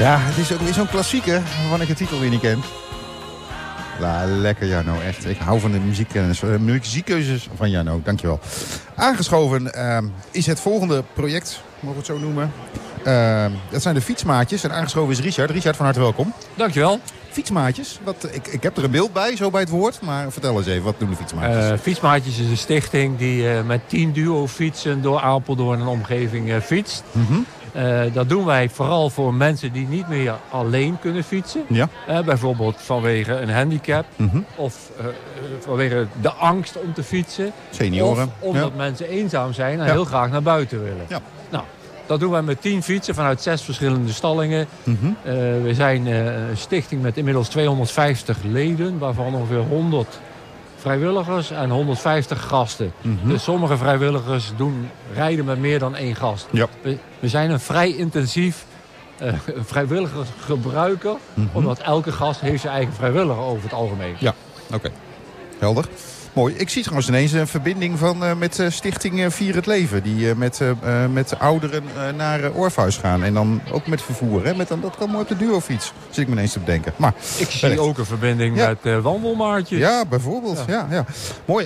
Ja, het is ook weer zo'n klassieker waarvan ik de titel weer niet ken. Lekker Jarno, echt. Ik hou van de muziekkeuzes van Jarno, dankjewel. Aangeschoven is het volgende project, mogen we het zo noemen. Dat zijn de fietsmaatjes en aangeschoven is Richard. Richard, van harte welkom. Dankjewel. Fietsmaatjes, ik heb er een beeld bij, zo bij het woord. Maar vertel eens even, wat doen de fietsmaatjes? Fietsmaatjes is een stichting die met 10 duo-fietsen door Apeldoorn en omgeving fietst. Mm-hmm. Dat doen wij vooral voor mensen die niet meer alleen kunnen fietsen. Ja. Bijvoorbeeld vanwege een handicap. Mm-hmm. Of vanwege de angst om te fietsen. Senioren. Of omdat mensen eenzaam zijn en Ja. heel graag naar buiten willen. Ja. Nou, dat doen wij met 10 fietsen vanuit 6 verschillende stallingen. Mm-hmm. We zijn een stichting met inmiddels 250 leden, waarvan ongeveer 100 vrijwilligers en 150 gasten. Mm-hmm. Dus sommige vrijwilligers rijden met meer dan 1 gast. Ja. We zijn een vrij intensief vrijwilligersgebruiker, Mm-hmm. omdat elke gast heeft zijn eigen vrijwilliger over het algemeen. Ja, oké. Helder. Mooi. Ik zie trouwens ineens een verbinding met Stichting Vier het Leven. Die met ouderen naar Orpheus gaan. En dan ook met vervoer. Hè? Dat kan mooi op de duofiets. Zit ik me ineens te bedenken. Maar, Ik zie ook een verbinding met wandelmaatjes. Ja, bijvoorbeeld. Ja. Mooi.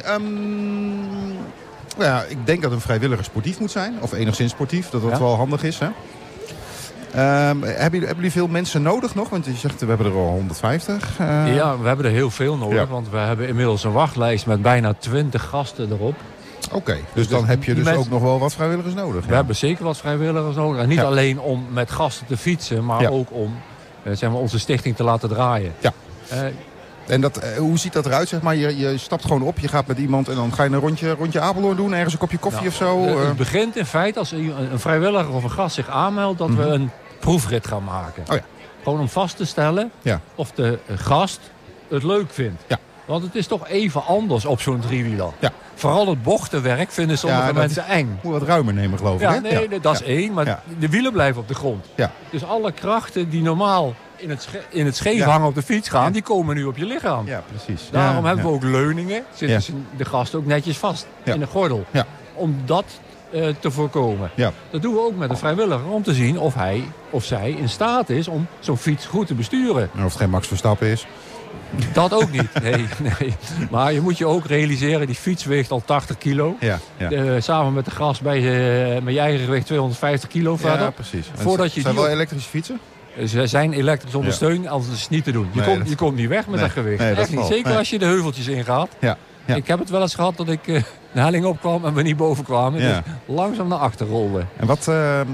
Ik denk dat een vrijwilliger sportief moet zijn. Of enigszins sportief. Dat wel handig is. Hè? Hebben jullie veel mensen nodig nog? Want je zegt, we hebben er al 150. Ja, we hebben er heel veel nodig. Ja. Want we hebben inmiddels een wachtlijst met bijna 20 gasten erop. Oké, dus dan heb je dus ook nog wel wat vrijwilligers nodig. We hebben zeker wat vrijwilligers nodig. En niet alleen om met gasten te fietsen, maar ook om onze stichting te laten draaien. Ja. En hoe ziet dat eruit? Zeg maar? Je stapt gewoon op, je gaat met iemand en dan ga je een rondje Apeldoorn doen. Ergens een kopje koffie of zo. Het begint in feite als een vrijwilliger of een gast zich aanmeldt dat we een proefrit gaan maken. Oh ja. Gewoon om vast te stellen of de gast het leuk vindt. Ja. Want het is toch even anders op zo'n driewieler. Ja. Vooral het bochtenwerk vinden sommige mensen eng. Moet wat ruimer nemen, geloof ik. Ja, nee, dat is één. Maar de wielen blijven op de grond. Ja. Dus alle krachten die normaal in het scheef hangen op de fiets gaan, die komen nu op je lichaam. Ja, precies. Daarom hebben we ook leuningen. Zitten de gast ook netjes vast in de gordel. Ja. Om dat te voorkomen. Ja. Dat doen we ook met een vrijwilliger om te zien of hij of zij in staat is om zo'n fiets goed te besturen. En of het geen Max Verstappen is. Dat ook niet, nee. Maar je moet je ook realiseren, die fiets weegt al 80 kilo. Ja. Samen met de gast met je eigen gewicht 250 kilo verder. Ja, precies. Zijn wel elektrische fietsen? Ze zijn elektrisch ondersteund, anders is het niet te doen. Je komt niet weg met dat gewicht. Nee, echt niet. Zeker als je de heuveltjes ingaat. Ja. Ik heb het wel eens gehad dat ik de helling opkwam en we niet boven kwamen. Dus langzaam naar achter rolden. En wat,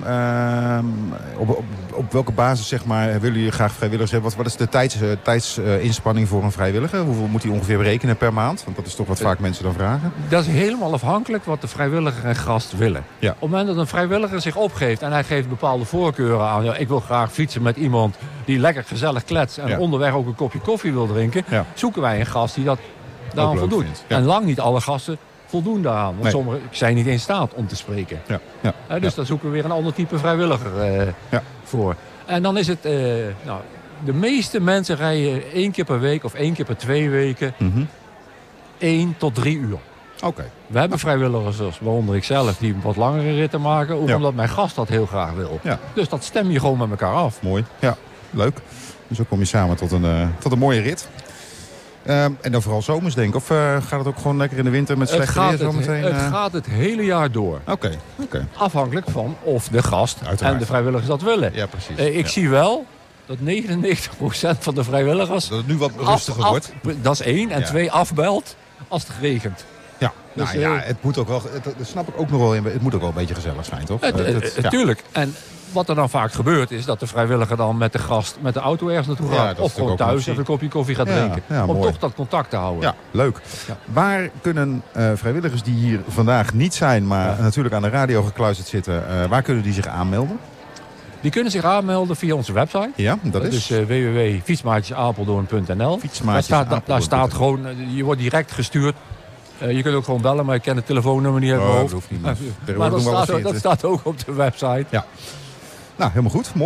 op welke basis zeg maar, willen jullie graag vrijwilligers hebben? Wat is de tijdsinspanning voor een vrijwilliger? Hoeveel moet hij ongeveer berekenen per maand? Want dat is toch wat vaak mensen dan vragen. Dat is helemaal afhankelijk wat de vrijwilliger en gast willen. Ja. Op het moment dat een vrijwilliger zich opgeeft en hij geeft bepaalde voorkeuren aan. Ja, ik wil graag fietsen met iemand die lekker gezellig kletst en onderweg ook een kopje koffie wil drinken. Ja. Zoeken wij een gast die dat daaraan voldoet. Ja. En lang niet alle gasten voldoen daaraan. Want sommigen zijn niet in staat om te spreken. Ja. Dus daar zoeken we weer een ander type vrijwilliger voor. En dan is het... de meeste mensen rijden 1 keer per week of 1 keer per 2 weken 1 tot 3 uur. Okay. We hebben vrijwilligers, waaronder ik zelf, die wat langere ritten maken. Omdat mijn gast dat heel graag wil. Ja. Dus dat stem je gewoon met elkaar af. Mooi. Ja, leuk. Dus zo kom je samen tot een mooie rit. En dan vooral zomers, denk ik. Of gaat het ook gewoon lekker in de winter met slecht weer zometeen? Het gaat het hele jaar door. Oké. Afhankelijk van of de gast en de vrijwilligers dat willen. Ja, precies. Ik zie wel dat 99% van de vrijwilligers... Dat het nu wat rustiger wordt. Dat is 1. En 2 afbelt als het regent. Ja, dus, het moet ook wel... Dat snap ik ook nog wel. Het moet ook wel een beetje gezellig zijn, toch? Tuurlijk. En wat er dan vaak gebeurt is dat de vrijwilliger dan met de gast met de auto ergens naartoe gaat. Of gewoon thuis even een kopje koffie gaat drinken. Ja, om toch dat contact te houden. Ja, leuk. Ja. Waar kunnen vrijwilligers die hier vandaag niet zijn, maar natuurlijk aan de radio gekluisterd zitten, waar kunnen die zich aanmelden? Die kunnen zich aanmelden via onze website. Ja, dat is? Dus www.fietsmaatjesapeldoorn.nl. Daar staat gewoon, je wordt direct gestuurd. Je kunt ook gewoon bellen, maar ik ken het telefoonnummer niet uit mijn hoofd. Dat hoeft niet. Maar dat staat ook op de website. Ja. Nou, helemaal goed.